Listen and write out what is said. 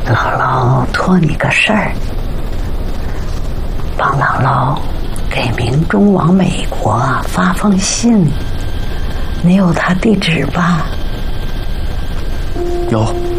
姥姥托你个事儿，帮姥姥给明忠往美国发封信，你有他地址吧？ 有。